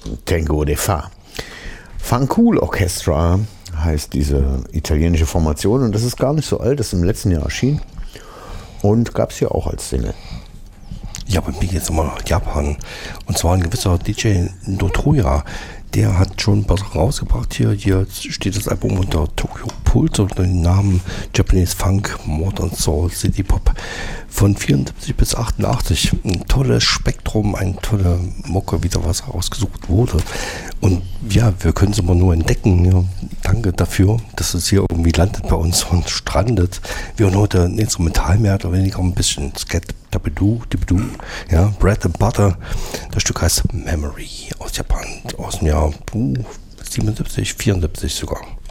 Tango de Fa. Fancool Orchestra heißt diese italienische Formation und das ist gar nicht so alt, das ist im letzten Jahr erschienen und gab es hier auch als Single. Ja, bei mir jetzt nochmal nach Japan. Und zwar ein gewisser DJ Notoya. Der hat schon ein paar Sachen rausgebracht hier. Hier steht das Album unter Tokyo Pulse unter dem Namen Japanese Funk, Modern Soul, City Pop von 74 bis 88. Ein tolles Spektrum, eine tolle Mucke, wieder was rausgesucht wurde. Und ja, wir können es immer nur entdecken. Ja, danke dafür, dass es hier irgendwie landet bei uns und strandet. Wir hören heute ein Instrumental mehr oder weniger ein bisschen Skat, Dabidoo, ja, Bread and Butter. Das Stück heißt Memory aus Japan, aus dem Jahr 77, 74 sogar.